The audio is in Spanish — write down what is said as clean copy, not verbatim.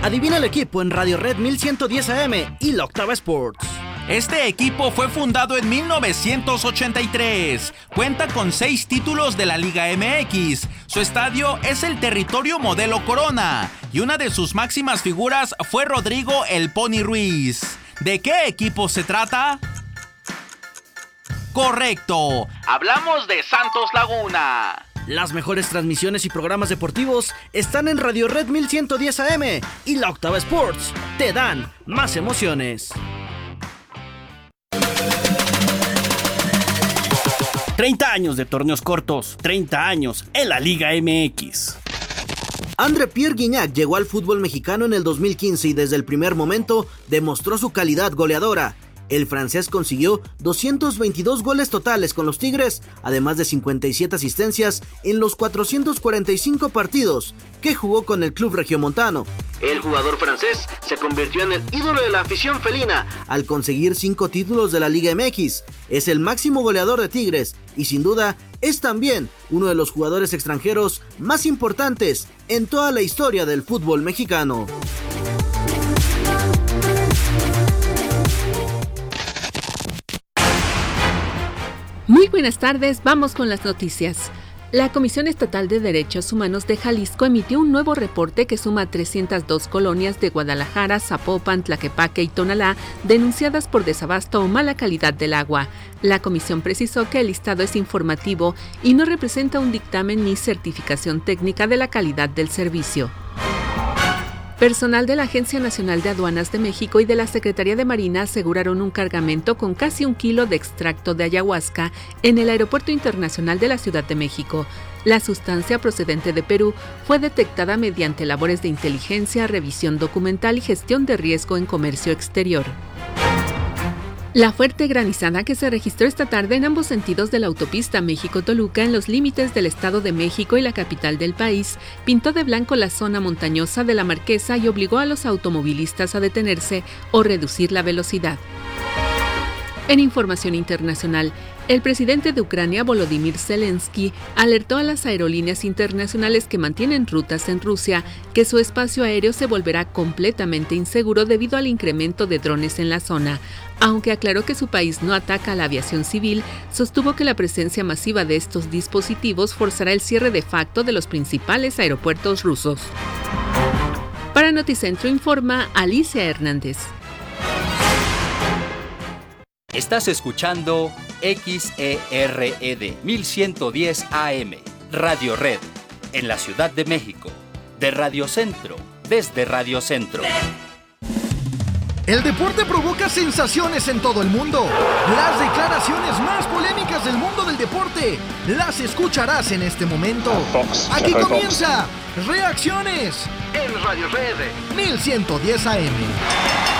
Adivina el equipo en Radio Red 1110 AM y la Octava Sports. Este equipo fue fundado en 1983. Cuenta con 6 títulos de la Liga MX. Su estadio es el Territorio Modelo Corona. Y una de sus máximas figuras fue Rodrigo El Pony Ruiz. ¿De qué equipo se trata? Correcto. Hablamos de Santos Laguna. Las mejores transmisiones y programas deportivos están en Radio Red 1110 AM y la Octava Sports. Te dan más emociones. 30 años de torneos cortos, 30 años en la Liga MX. André-Pierre Gignac llegó al fútbol mexicano en el 2015 y desde el primer momento demostró su calidad goleadora. El francés consiguió 222 goles totales con los Tigres, además de 57 asistencias en los 445 partidos que jugó con el club regiomontano. El jugador francés se convirtió en el ídolo de la afición felina al conseguir 5 títulos de la Liga MX. Es el máximo goleador de Tigres y sin duda es también uno de los jugadores extranjeros más importantes en toda la historia del fútbol mexicano. Muy buenas tardes, vamos con las noticias. La Comisión Estatal de Derechos Humanos de Jalisco emitió un nuevo reporte que suma 302 colonias de Guadalajara, Zapopan, Tlaquepaque y Tonalá denunciadas por desabasto o mala calidad del agua. La comisión precisó que el listado es informativo y no representa un dictamen ni certificación técnica de la calidad del servicio. Personal de la Agencia Nacional de Aduanas de México y de la Secretaría de Marina aseguraron un cargamento con casi 1 kilo de extracto de ayahuasca en el Aeropuerto Internacional de la Ciudad de México. La sustancia procedente de Perú fue detectada mediante labores de inteligencia, revisión documental y gestión de riesgo en comercio exterior. La fuerte granizada que se registró esta tarde en ambos sentidos de la autopista México-Toluca en los límites del Estado de México y la capital del país pintó de blanco la zona montañosa de la Marquesa y obligó a los automovilistas a detenerse o reducir la velocidad. En información internacional, el presidente de Ucrania, Volodymyr Zelensky, alertó a las aerolíneas internacionales que mantienen rutas en Rusia que su espacio aéreo se volverá completamente inseguro debido al incremento de drones en la zona. Aunque aclaró que su país no ataca a la aviación civil, sostuvo que la presencia masiva de estos dispositivos forzará el cierre de facto de los principales aeropuertos rusos. Para Noticentro informa Alicia Hernández. Estás escuchando XERED 1110 AM, Radio Red, en la Ciudad de México, de Radio Centro, desde Radio Centro. El deporte provoca sensaciones en todo el mundo. Las declaraciones más polémicas del mundo del deporte las escucharás en este momento. Aquí comienza Reacciones en Radio Red 1110 AM.